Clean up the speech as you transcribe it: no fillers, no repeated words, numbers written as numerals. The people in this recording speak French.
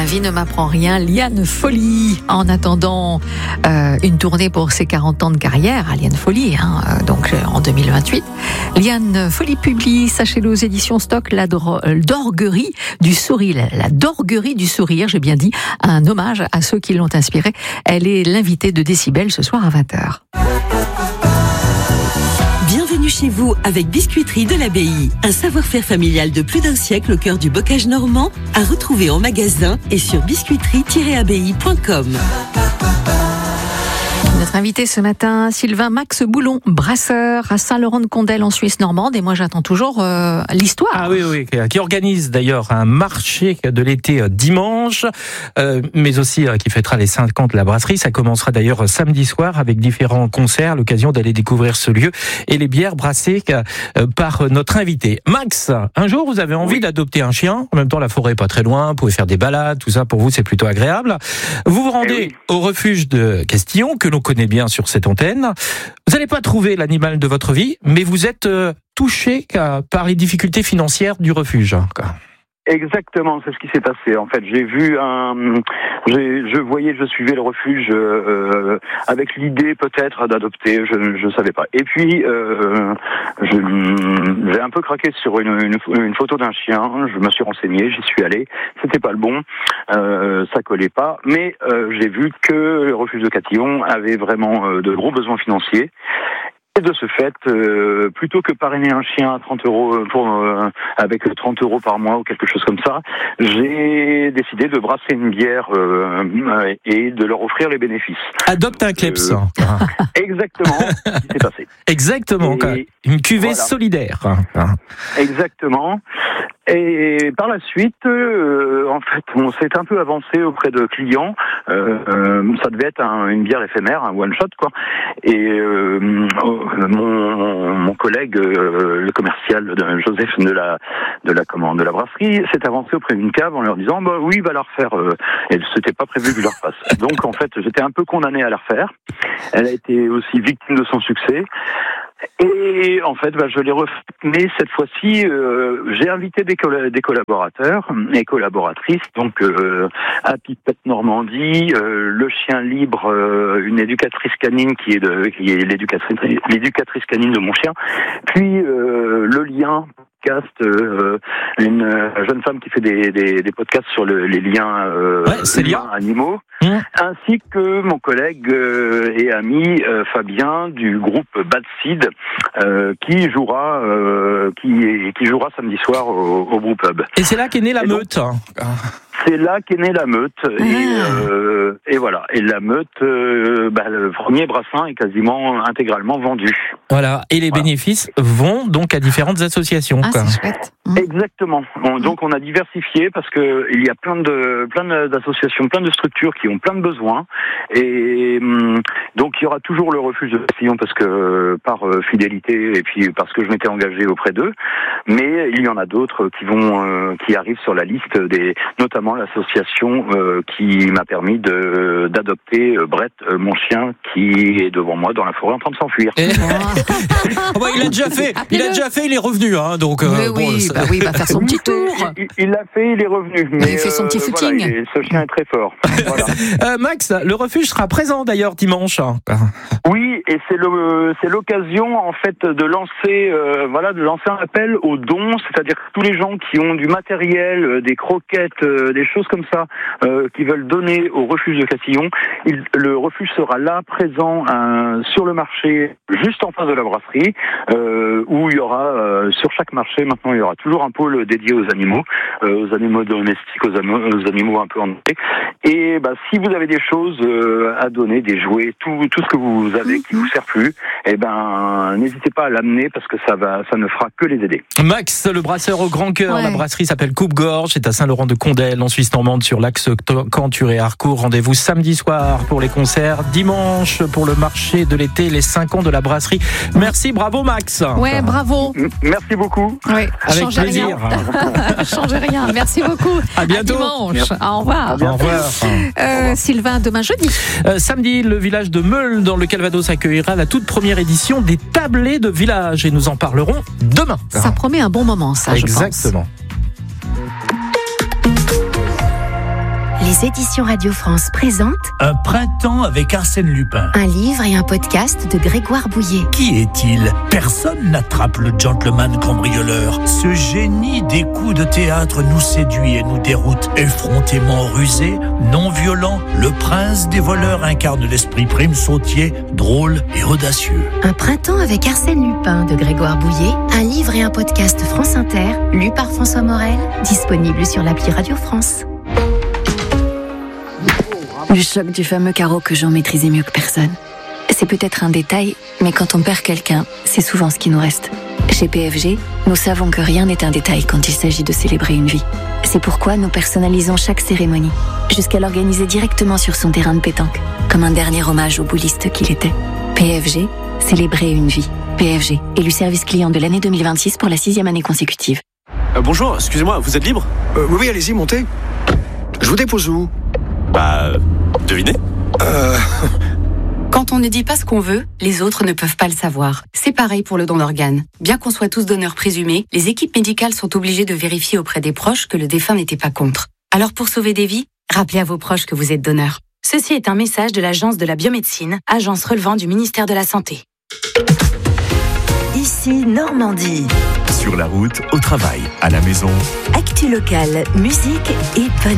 vie ne m'apprend rien, Liane Folly. En attendant une tournée pour ses 40 ans de carrière à Liane Folly, donc en 2028, Liane Folly publie, sachez-le, aux éditions Stock, la Dorguerie du sourire. La Dorguerie du sourire, j'ai bien dit, un hommage à ceux qui l'ont inspirée. Elle est l'invitée de Décibel ce soir à 20h. Bienvenue chez vous avec Biscuiterie de l'Abbaye. Un savoir-faire familial de plus d'un siècle au cœur du bocage normand, à retrouver en magasin et sur biscuiterie-abbaye.com. Notre invité ce matin, Sylvain Max Boulon, brasseur à Saint-Laurent-de-Condel en Suisse normande. Et moi, j'attends toujours l'histoire. Ah oui, qui organise d'ailleurs un marché de l'été dimanche, mais aussi qui fêtera les 5 ans de la brasserie. Ça commencera d'ailleurs samedi soir avec différents concerts, l'occasion d'aller découvrir ce lieu et les bières brassées par notre invité. Max, un jour, vous avez envie d'adopter un chien. En même temps, la forêt est pas très loin, vous pouvez faire des balades, tout ça, pour vous, c'est plutôt agréable. Vous vous rendez au refuge de Castillon, que l'on connaît bien sur cette antenne. Vous n'allez pas trouver l'animal de votre vie, mais vous êtes touché par les difficultés financières du refuge. Exactement, c'est ce qui s'est passé. En fait, je suivais le refuge avec l'idée peut-être d'adopter, je savais pas. Et puis j'ai un peu craqué sur une photo d'un chien. Je me suis renseigné, j'y suis allé. C'était pas le bon, ça collait pas. Mais j'ai vu que le refuge de Castillon avait vraiment de gros besoins financiers. Et de ce fait, plutôt que parrainer un chien à 30 € avec 30 € par mois ou quelque chose comme ça, j'ai décidé de brasser une bière et de leur offrir les bénéfices. Adopte un kleps. Exactement, ce qui s'est passé. Exactement, une cuvée solidaire. Exactement. Et par la suite, en fait, on s'est un peu avancé auprès de clients. Ça devait être une bière éphémère, un one shot, quoi. Et mon collègue, le commercial Joseph de la brasserie, s'est avancé auprès d'une cave en leur disant oui, il va la refaire. Et c'était pas prévu que je la refasse. Donc en fait, j'étais un peu condamné à la refaire. Elle a été aussi victime de son succès. Et en fait, je l'ai refait, mais cette fois-ci, j'ai invité des collaborateurs et collaboratrices, donc à Pipette Normandie, le chien libre, une éducatrice canine qui est l'éducatrice canine de mon chien, puis le lien podcast, une jeune femme qui fait des podcasts sur les liens animaux, ainsi que mon collègue et ami Fabien du groupe Bad Seed, qui jouera samedi soir au Brew Pub. Et c'est là qu'est née la meute. C'est là qu'est née la meute. Et voilà. Et la meute, le premier brassin est quasiment intégralement vendu. Voilà. Et les bénéfices vont donc à différentes associations. C'est chouette. Exactement. Donc on a diversifié parce que il y a plein d'associations, plein de structures qui ont plein de besoins. Et donc il y aura toujours le refuge de Castillon parce que par fidélité et puis parce que je m'étais engagé auprès d'eux. Mais il y en a d'autres qui arrivent sur la liste notamment l'association qui m'a permis d'adopter Brett, mon chien, qui est devant moi dans la forêt en train de s'enfuir. Il a déjà fait, il est revenu, donc. Il va faire son petit tour. Il l'a fait, il est revenu. Mais il fait son petit footing. Voilà, ce chien est très fort. Voilà. Max, le refuge sera présent d'ailleurs dimanche. Oui, et c'est l'occasion en fait de lancer un appel aux dons, c'est-à-dire que tous les gens qui ont du matériel, des croquettes, des choses comme ça, qui veulent donner au refuge de Castillon, le refuge sera là présent sur le marché, juste en face de la brasserie, où il y aura sur chaque marché maintenant il y aura toujours un pôle dédié aux animaux domestiques, aux animaux un peu ennuyés. Et si vous avez des choses à donner, des jouets, tout ce que vous avez qui vous sert plus, n'hésitez pas à l'amener parce que ça ne fera que les aider. Max, le brasseur au grand cœur, la brasserie s'appelle Coupe-Gorge, c'est à Saint-Laurent-de-Condel en Suisse normande sur l'axe Cantur-et-Harcourt. Rendez-vous samedi soir pour les concerts, dimanche pour le marché de l'été, les 5 ans de la brasserie. Merci, bravo Max. Ouais, bravo. Merci beaucoup. Ouais, avec plaisir. Changez rien. Merci beaucoup. À bientôt. À dimanche. Merci. Au revoir. Au revoir. Sylvain, demain jeudi. Samedi, le village de Meule dans le Calvados accueillera la toute première édition des tablés de village et nous en parlerons demain. Ça promet un bon moment, ça, je pense. Exactement. Les éditions Radio France présentent Un printemps avec Arsène Lupin. un livre et un podcast de Grégoire Bouillet. Qui est-il ? Personne n'attrape le gentleman cambrioleur. Ce génie des coups de théâtre nous séduit et nous déroute. Effrontément rusé, non violent, le prince des voleurs incarne l'esprit prime sautier, drôle et audacieux. Un printemps avec Arsène Lupin de Grégoire Bouillet, un livre et un podcast France Inter, lu par François Morel, disponible sur l'appli Radio France. Le choc du fameux carreau que Jean maîtrisait mieux que personne. C'est peut-être un détail, mais quand on perd quelqu'un, c'est souvent ce qui nous reste. Chez PFG, nous savons que rien n'est un détail quand il s'agit de célébrer une vie. C'est pourquoi nous personnalisons chaque cérémonie, jusqu'à l'organiser directement sur son terrain de pétanque, comme un dernier hommage au bouliste qu'il était. PFG, célébrer une vie. PFG, élu service client de l'année 2026 pour la 6e année consécutive. Bonjour, excusez-moi, vous êtes libre ? Oui, allez-y, montez. Je vous dépose où ? Devinez ? Quand on ne dit pas ce qu'on veut, les autres ne peuvent pas le savoir. C'est pareil pour le don d'organes. Bien qu'on soit tous donneurs présumés, les équipes médicales sont obligées de vérifier auprès des proches que le défunt n'était pas contre. Alors pour sauver des vies, rappelez à vos proches que vous êtes donneur. Ceci est un message de l'Agence de la biomédecine, agence relevant du ministère de la Santé. Ici Normandie. Sur la route, au travail, à la maison. Actu locale, musique et bonne